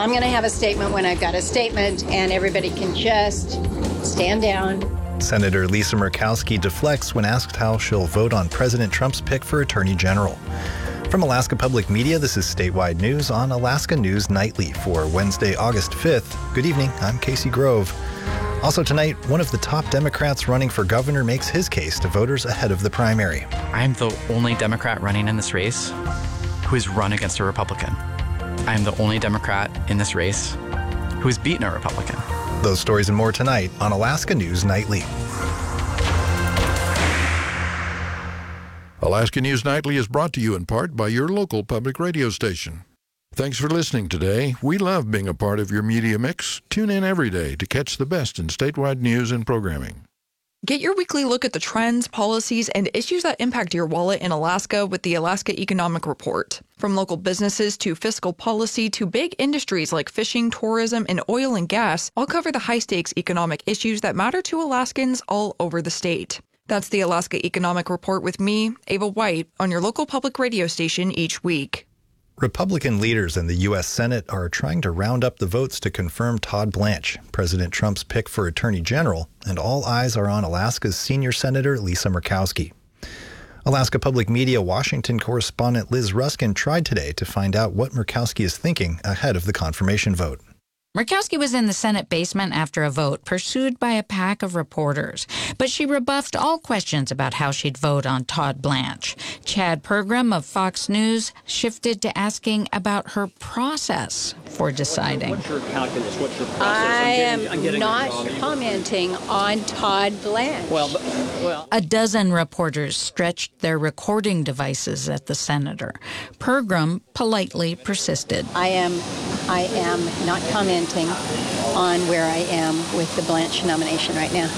I'm going to have a statement when I've got a statement, and everybody can just stand down. Senator Lisa Murkowski deflects when asked how she'll vote on President Trump's pick for Attorney General. From Alaska Public Media, this is Statewide News on Alaska News Nightly for Wednesday, August 5th. Good evening, I'm Casey Grove. Also tonight, one of the top Democrats running for governor makes his case to voters ahead of the primary. I'm the only Democrat running in this race who has run against a Republican. I'm the only Democrat in this race who has beaten a Republican. Those stories and more tonight on Alaska News Nightly. Alaska News Nightly is brought to you in part by your local public radio station. Thanks for listening today. We love being a part of your media mix. Tune in every day to catch the best in statewide news and programming. Get your weekly look at the trends, policies, and issues that impact your wallet in Alaska with the Alaska Economic Report. From local businesses to fiscal policy to big industries like fishing, tourism, and oil and gas, I'll cover the high-stakes economic issues that matter to Alaskans all over the state. That's the Alaska Economic Report with me, Ava White, on your local public radio station each week. Republican leaders in the U.S. Senate are trying to round up the votes to confirm Todd Blanche, President Trump's pick for Attorney General, and all eyes are on Alaska's senior Senator Lisa Murkowski. Alaska Public Media Washington correspondent Liz Ruskin tried today to find out what Murkowski is thinking ahead of the confirmation vote. Murkowski was in the Senate basement after a vote, pursued by a pack of reporters. But she rebuffed all questions about how she'd vote on Todd Blanche. Chad Pergram of Fox News shifted to asking about her process for deciding. What's your calculus? What's your process? I am not commenting on Todd Blanche. Well, A dozen reporters stretched their recording devices at the senator. Pergram politely persisted. I am not commenting on where I am with the Blanche nomination right now.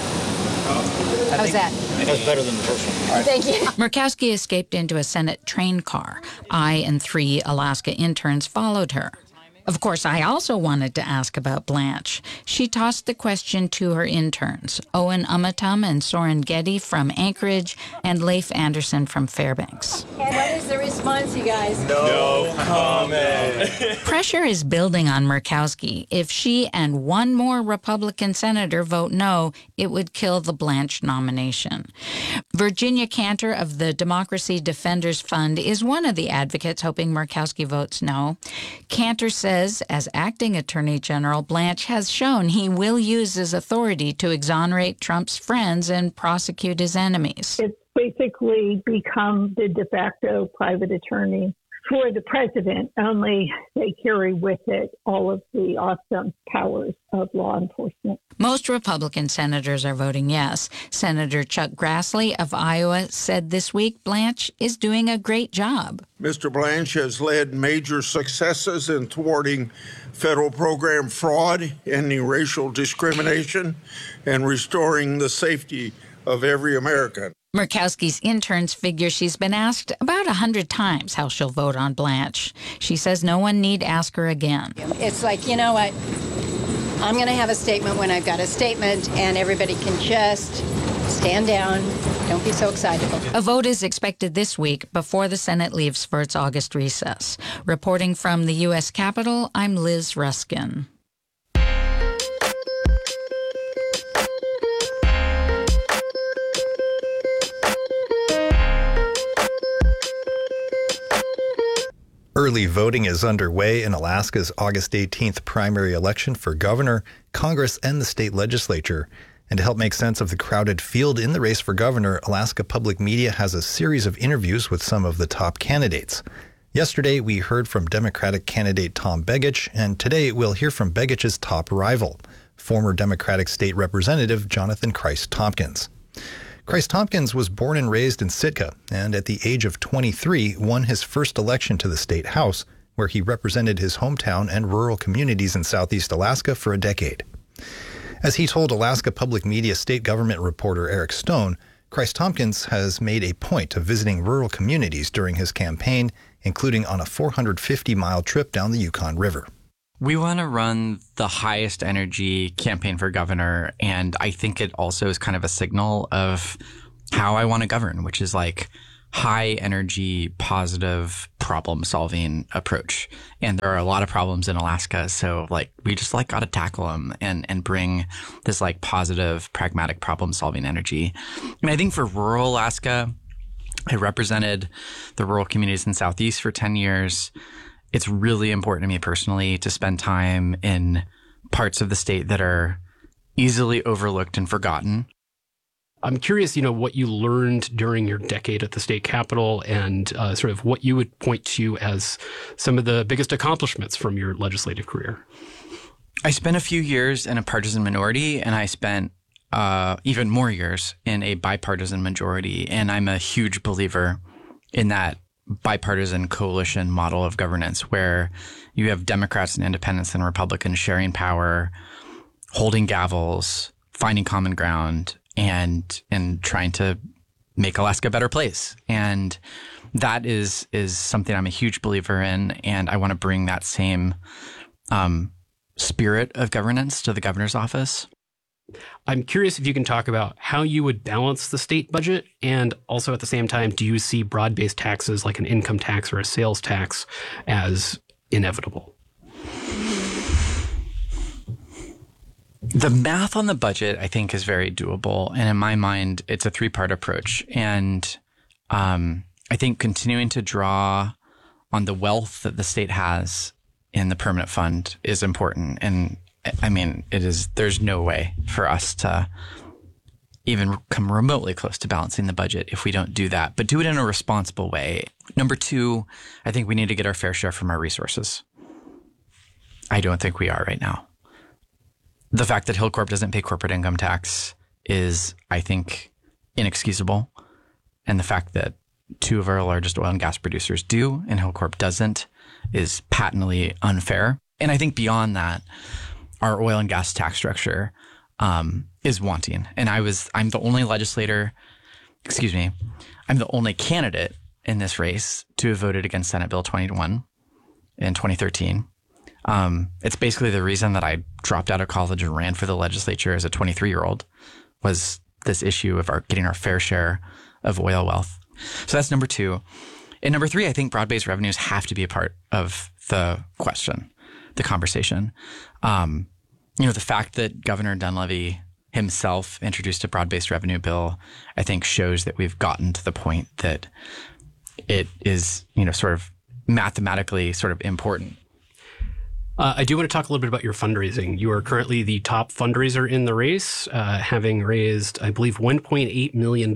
How's that? that's better than the first one. Thank you. Murkowski escaped into a Senate train car. I and 3 Alaska interns followed her. Of course, I also wanted to ask about Blanche. She tossed the question to her interns, Owen Umatum and Soren Getty from Anchorage and Leif Anderson from Fairbanks. What is the response, you guys? No comment. Pressure is building on Murkowski. If she and one more Republican senator vote no, it would kill the Blanche nomination. Virginia Cantor of the Democracy Defenders Fund is one of the advocates hoping Murkowski votes no. Cantor says, as acting Attorney General, Blanche has shown he will use his authority to exonerate Trump's friends and prosecute his enemies. It's basically become the de facto private attorney for the president, only they carry with it all of the awesome powers of law enforcement. Most Republican senators are voting yes. Senator Chuck Grassley of Iowa said this week Blanche is doing a great job. Mr. Blanche has led major successes in thwarting federal program fraud, ending racial discrimination, and restoring the safety of every American. Murkowski's interns figure she's been asked about 100 times how she'll vote on Blanche. She says no one need ask her again. It's like, you know what? I'm going to have a statement when I've got a statement, and everybody can just stand down. Don't be so excitable. A vote is expected this week before the Senate leaves for its August recess. Reporting from the U.S. Capitol, I'm Liz Ruskin. Early voting is underway in Alaska's August 18th primary election for governor, Congress, and the state legislature. And to help make sense of the crowded field in the race for governor, Alaska Public Media has a series of interviews with some of the top candidates. Yesterday, we heard from Democratic candidate Tom Begich, and today we'll hear from Begich's top rival, former Democratic State Representative Jonathan Christ Tompkins. Christ Tompkins was born and raised in Sitka, and at the age of 23, won his first election to the state house, where he represented his hometown and rural communities in southeast Alaska for a decade. As he told Alaska Public Media state government reporter Eric Stone, Christ Tompkins has made a point of visiting rural communities during his campaign, including on a 450-mile trip down the Yukon River. We want to run the highest energy campaign for governor, and I think it also is kind of a signal of how I want to govern, which is like high energy, positive problem solving approach. And there are a lot of problems in Alaska. So like, we just like got to tackle them and bring this like positive, pragmatic problem solving energy. And I think for rural Alaska, I represented the rural communities in Southeast for 10 years. It's really important to me personally to spend time in parts of the state that are easily overlooked and forgotten. I'm curious, what you learned during your decade at the state capitol and sort of what you would point to as some of the biggest accomplishments from your legislative career. I spent a few years in a partisan minority, and I spent even more years in a bipartisan majority. And I'm a huge believer in that bipartisan coalition model of governance where you have Democrats and independents and Republicans sharing power, holding gavels, finding common ground, and trying to make Alaska a better place. And that is something I'm a huge believer in. And I want to bring that same spirit of governance to the governor's office. I'm curious if you can talk about how you would balance the state budget. And also at the same time, do you see broad-based taxes like an income tax or a sales tax as inevitable? The math on the budget, I think, is very doable. And in my mind, it's a three-part approach. And I think continuing to draw on the wealth that the state has in the permanent fund is important. And I mean, there's no way for us to even come remotely close to balancing the budget if we don't do that, but do it in a responsible way. Number two, I think we need to get our fair share from our resources. I don't think we are right now. The fact that Hilcorp doesn't pay corporate income tax is, I think, inexcusable. And the fact that two of our largest oil and gas producers do and Hilcorp doesn't is patently unfair. And I think beyond that, our oil and gas tax structure is wanting. And I'm the only I'm the only candidate in this race to have voted against Senate Bill 21 in 2013. It's basically the reason that I dropped out of college and ran for the legislature as a 23-year-old was this issue of getting our fair share of oil wealth. So that's number two. And number three, I think broad-based revenues have to be a part of the question, the conversation. The fact that Governor Dunleavy himself introduced a broad-based revenue bill, I think shows that we've gotten to the point that it is, sort of mathematically sort of important. I do want to talk a little bit about your fundraising. You are currently the top fundraiser in the race, having raised, I believe, $1.8 million.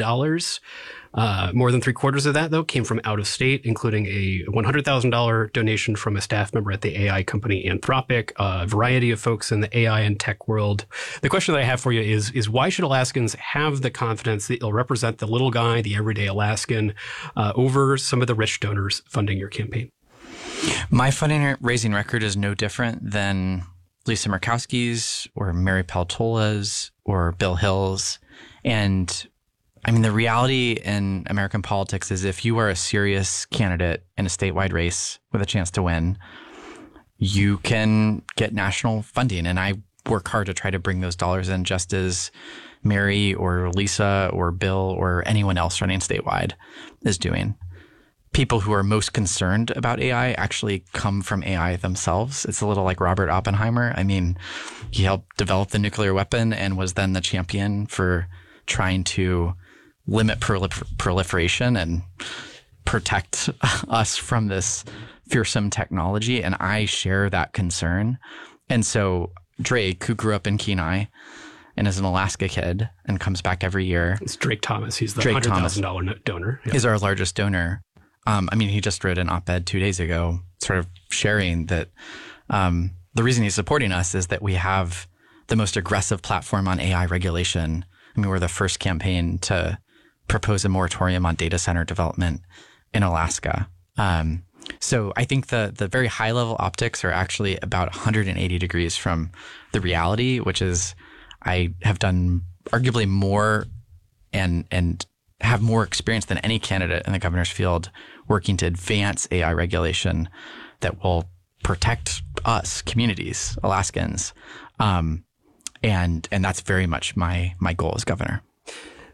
More than 3/4 of that, though, came from out of state, including a $100,000 donation from a staff member at the AI company Anthropic, a variety of folks in the AI and tech world. The question that I have for you is why should Alaskans have the confidence that you'll represent the little guy, the everyday Alaskan, over some of the rich donors funding your campaign? My fundraising record is no different than Lisa Murkowski's or Mary Peltola's or Bill Hill's. And I mean, the reality in American politics is if you are a serious candidate in a statewide race with a chance to win, you can get national funding. And I work hard to try to bring those dollars in just as Mary or Lisa or Bill or anyone else running statewide is doing. People who are most concerned about AI actually come from AI themselves. It's a little like Robert Oppenheimer. I mean, he helped develop the nuclear weapon and was then the champion for trying to limit proliferation and protect us from this fearsome technology. And I share that concern. And so Drake, who grew up in Kenai and is an Alaska kid and comes back every year. It's Drake Thomas. He's the $100,000 donor. Is our largest donor. He just wrote an op-ed 2 days ago sort of sharing that the reason he's supporting us is that we have the most aggressive platform on AI regulation. We're the first campaign to propose a moratorium on data center development in Alaska. So I think the very high level optics are actually about 180 degrees from the reality, which is I have done arguably more and have more experience than any candidate in the governor's field working to advance AI regulation that will protect us, communities, Alaskans. And that's very much my goal as governor.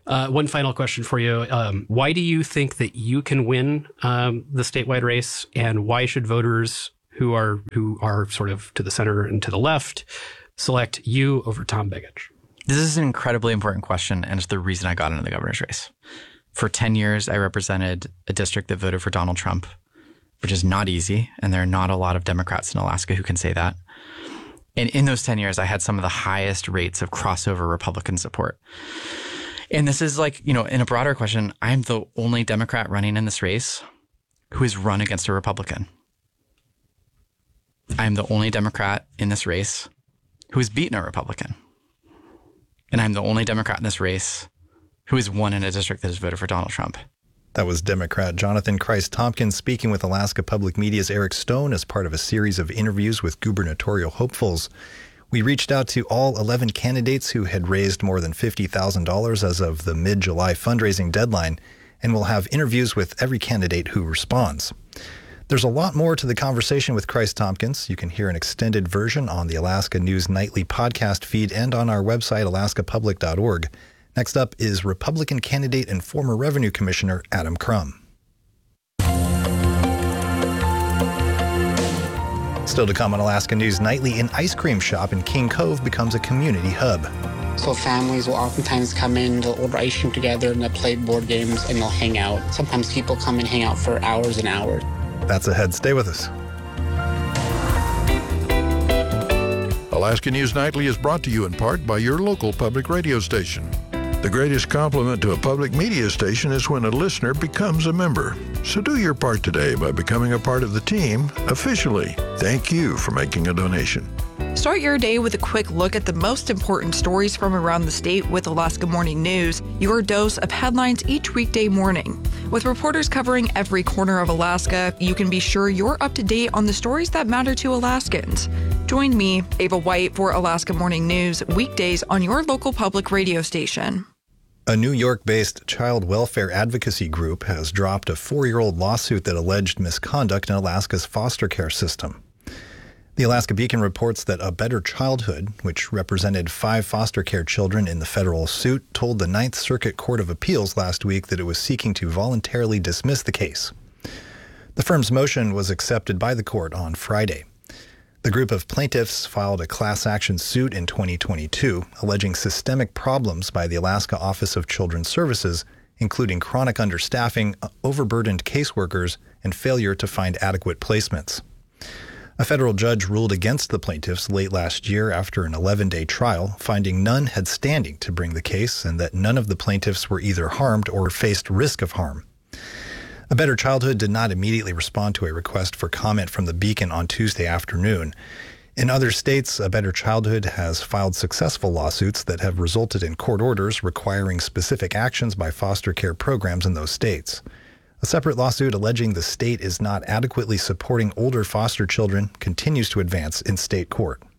One final question for you. Why do you think that you can win the statewide race, and why should voters who are sort of to the center and to the left select you over Tom Begich? This is an incredibly important question, and it's the reason I got into the governor's race. For 10 years, I represented a district that voted for Donald Trump, which is not easy, and there are not a lot of Democrats in Alaska who can say that. And in those 10 years, I had some of the highest rates of crossover Republican support. And this is like, in a broader question, I'm the only Democrat running in this race who has run against a Republican. I'm the only Democrat in this race who has beaten a Republican. And I'm the only Democrat in this race who has won in a district that has voted for Donald Trump. That was Democrat Jonathan Christ-Tompkins speaking with Alaska Public Media's Eric Stone as part of a series of interviews with gubernatorial hopefuls. We reached out to all 11 candidates who had raised more than $50,000 as of the mid-July fundraising deadline, and we'll have interviews with every candidate who responds. There's a lot more to the conversation with Christ-Tompkins. You can hear an extended version on the Alaska News Nightly podcast feed and on our website, alaskapublic.org. Next up is Republican candidate and former Revenue Commissioner Adam Crum. Still to come on Alaska News Nightly, an ice cream shop in King Cove becomes a community hub. So families will oftentimes come in, they'll order ice cream together, and they'll play board games, and they'll hang out. Sometimes people come and hang out for hours and hours. That's ahead. Stay with us. Alaska News Nightly is brought to you in part by your local public radio station. The greatest compliment to a public media station is when a listener becomes a member. So do your part today by becoming a part of the team officially. Thank you for making a donation. Start your day with a quick look at the most important stories from around the state with Alaska Morning News, your dose of headlines each weekday morning. With reporters covering every corner of Alaska, you can be sure you're up to date on the stories that matter to Alaskans. Join me, Ava White, for Alaska Morning News, weekdays on your local public radio station. A New York-based child welfare advocacy group has dropped a 4-year-old lawsuit that alleged misconduct in Alaska's foster care system. The Alaska Beacon reports that A Better Childhood, which represented 5 foster care children in the federal suit, told the Ninth Circuit Court of Appeals last week that it was seeking to voluntarily dismiss the case. The firm's motion was accepted by the court on Friday. The group of plaintiffs filed a class action suit in 2022, alleging systemic problems by the Alaska Office of Children's Services, including chronic understaffing, overburdened caseworkers, and failure to find adequate placements. A federal judge ruled against the plaintiffs late last year after an 11-day trial, finding none had standing to bring the case and that none of the plaintiffs were either harmed or faced risk of harm. A Better Childhood did not immediately respond to a request for comment from the Beacon on Tuesday afternoon. In other states, A Better Childhood has filed successful lawsuits that have resulted in court orders requiring specific actions by foster care programs in those states. A separate lawsuit alleging the state is not adequately supporting older foster children continues to advance in state court.